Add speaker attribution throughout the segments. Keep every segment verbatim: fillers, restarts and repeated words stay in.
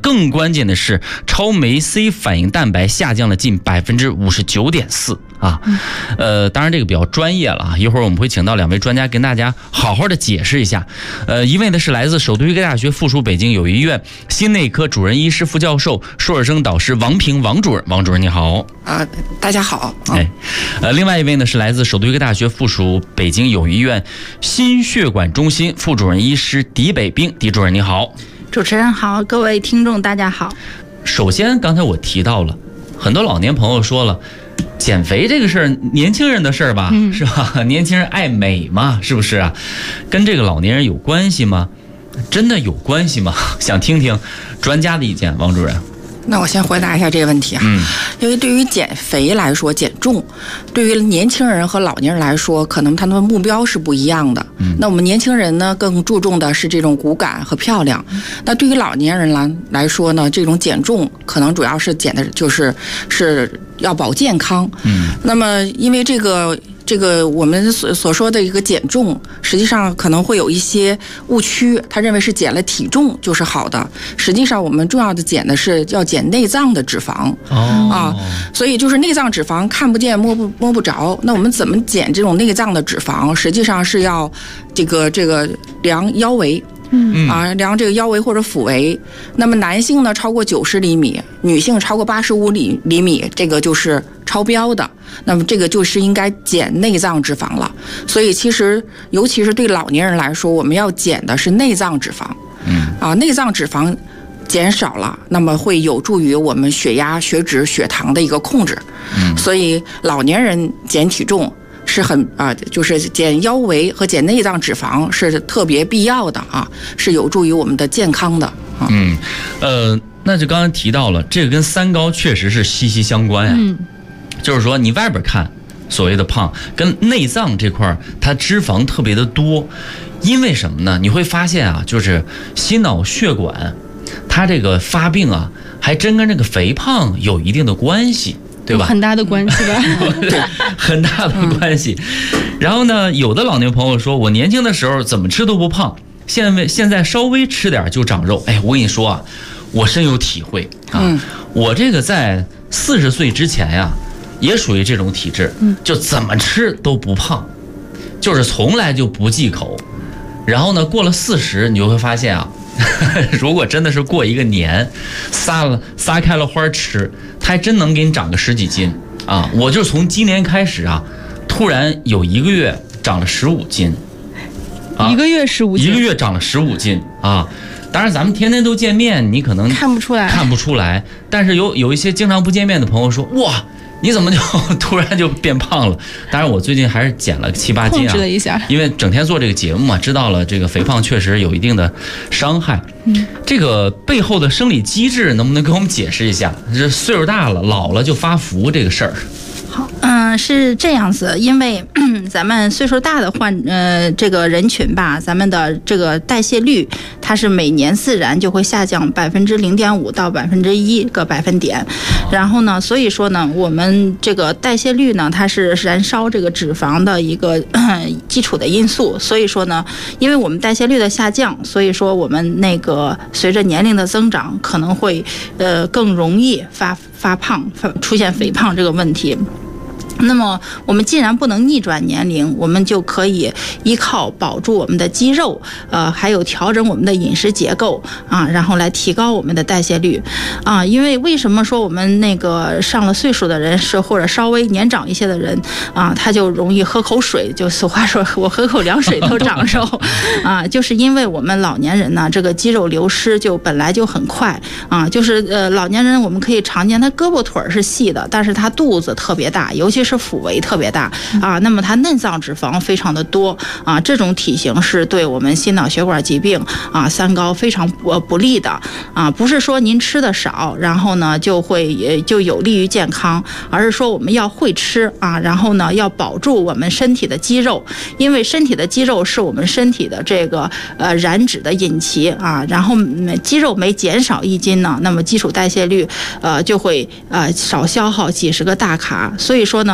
Speaker 1: 更关键的是，超酶 C 反应蛋白下降了近百分之五十九点四啊。呃，当然这个比较专业了啊，一会儿我们会请到两位专家跟大家好好的解释一下。呃，一位呢是来自首都医科大学附属北京友谊医院心内科主任医师副教授、硕士生导师王平王主任，王主任你好。
Speaker 2: 啊、呃，大家好。
Speaker 1: 哎，呃，另外一位呢是来自首都医科大学附属北京友谊医院心血管中心副主任医师狄北冰，狄主任你好。
Speaker 3: 主持人好，各位听众大家好。
Speaker 1: 首先，刚才我提到了，很多老年朋友说了，减肥这个事儿，年轻人的事儿吧，嗯、是吧？年轻人爱美嘛，是不是啊？跟这个老年人有关系吗？真的有关系吗？想听听专家的意见，王主任。
Speaker 2: 那我先回答一下这个问题啊，
Speaker 1: 嗯，
Speaker 2: 因为对于减肥来说，减重，对于年轻人和老年人来说，可能他们的目标是不一样的。嗯，那我们年轻人呢，更注重的是这种骨感和漂亮。那对于老年人来来说呢，这种减重可能主要是减的就是是要保健康。嗯，那么因为这个。这个我们所所说的一个减重，实际上可能会有一些误区，他认为是减了体重就是好的，实际上我们重要的减的是要减内脏的脂肪。哦啊，所以就是内脏脂肪看不见摸不摸不着，那我们怎么减这种内脏的脂肪？实际上是要这个这个量腰围。嗯啊，量这个腰围或者腹围，那么男性呢超过九十厘米，女性超过八十五厘厘米，这个就是超标的。那么这个就是应该减内脏脂肪了。所以其实尤其是对老年人来说，我们要减的是内脏脂肪。嗯啊，内脏脂肪减少了，那么会有助于我们血压、血脂、血糖的一个控制。嗯，所以老年人减体重。是很啊、呃，就是减腰围和减内脏脂肪是特别必要的啊，是有助于我们的健康的啊。
Speaker 1: 嗯，呃，那就刚才提到了，这个跟三高确实是息息相关呀。嗯，就是说你外边看所谓的胖，跟内脏这块它脂肪特别的多，因为什么呢？你会发现啊，就是心脑血管它这个发病啊，还真跟这个肥胖有一定的关系。对吧？
Speaker 3: 很大的关系吧？
Speaker 1: 对，很大的关系。然后呢，有的老年朋友说，我年轻的时候怎么吃都不胖，现在现在稍微吃点就长肉。哎，我跟你说啊，我深有体会啊。嗯、我这个在四十岁之前呀，也属于这种体质，就怎么吃都不胖，就是从来就不忌口。然后呢，过了四十，你就会发现啊。如果真的是过一个年，撒了撒开了花吃，它还真能给你长个十几斤啊！我就从今年开始啊，突然有一个月长了十五斤，
Speaker 3: 啊，一个月十五斤，
Speaker 1: 一个月长了十五斤啊！当然咱们天天都见面，你可能
Speaker 3: 看不出来，
Speaker 1: 看不出来。但是有有一些经常不见面的朋友说，哇。你怎么就突然就变胖了？当然，我最近还是减了七八斤啊，
Speaker 3: 控制了一下，
Speaker 1: 因为整天做这个节目嘛，知道了这个肥胖确实有一定的伤害。嗯，这个背后的生理机制能不能给我们解释一下？这岁数大了、老了就发福这个事儿。
Speaker 3: 好，嗯、呃，是这样子，因为咱们岁数大的患呃这个人群吧，咱们的这个代谢率，它是每年自然就会下降百分之零点五到百分之一个百分点。然后呢，所以说呢，我们这个代谢率呢，它是燃烧这个脂肪的一个、呃、基础的因素。所以说呢，因为我们代谢率的下降，所以说我们那个随着年龄的增长，可能会呃更容易发发胖、发出现肥胖这个问题。那么我们既然不能逆转年龄，我们就可以依靠保住我们的肌肉，呃，还有调整我们的饮食结构啊，然后来提高我们的代谢率啊。因为为什么说我们那个上了岁数的人是或者稍微年长一些的人啊，他就容易喝口水，就俗话说我喝口凉水都长肉啊，就是因为我们老年人呢，这个肌肉流失就本来就很快啊，就是呃老年人我们可以常见他胳膊腿是细的，但是他肚子特别大，尤其是是腹围特别大啊，那么它内脏脂肪非常的多啊，这种体型是对我们心脑血管疾病啊、三高非常不不利的啊，不是说您吃的少，然后呢就会也就有利于健康，而是说我们要会吃啊，然后呢要保住我们身体的肌肉，因为身体的肌肉是我们身体的这个呃燃脂的引擎啊，然后肌肉每减少一斤呢，那么基础代谢率呃就会呃少消耗几十个大卡，所以说呢。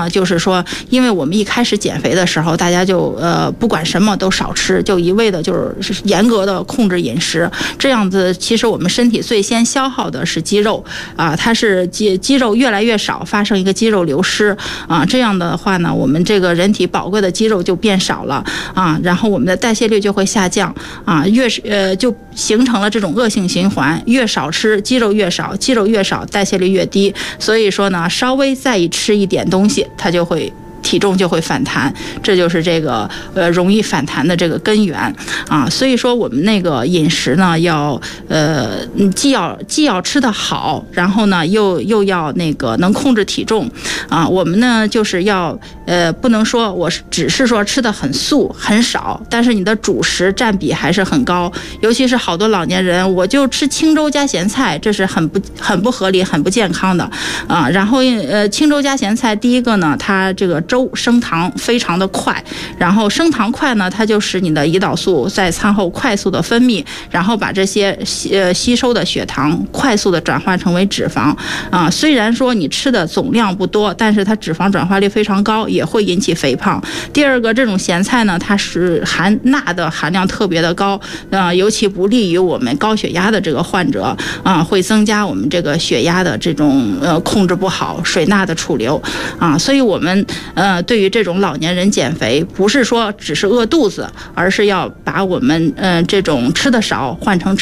Speaker 3: 呢，就是说，因为我们一开始减肥的时候，大家就呃不管什么都少吃，就一味的就是严格的控制饮食，这样子其实我们身体最先消耗的是肌肉啊，它是肌肌肉越来越少，发生一个肌肉流失啊，这样的话呢，我们这个人体宝贵的肌肉就变少了啊，然后我们的代谢率就会下降啊，越是呃就形成了这种恶性循环，越少吃肌肉越少，肌肉越少代谢率越低，所以说呢，稍微再一吃一点东西，它就会体重就会反弹，这就是这个呃容易反弹的这个根源啊。所以说我们那个饮食呢，要呃既要既要吃得好，然后呢又又要那个能控制体重啊。我们呢就是要呃不能说我只是说吃的很素很少，但是你的主食占比还是很高，尤其是好多老年人，我就吃清粥加咸菜，这是很不很不合理、很不健康的啊。然后呃清粥加咸菜，第一个呢，它这个粥升糖非常的快，然后升糖快呢，它就使你的胰岛素在餐后快速的分泌，然后把这些吸呃吸收的血糖快速的转化成为脂肪啊。虽然说你吃的总量不多，但是它脂肪转化率非常高，也会引起肥胖。第二个，这种咸菜呢，它是含钠的含量特别的高，呃，尤其不利于我们高血压的这个患者啊，会增加我们这个血压的这种呃控制不好，水钠的储留啊。所以我们呃对于这种老年人减肥，不是说只是饿肚子，而是要把我们呃这种吃的少换成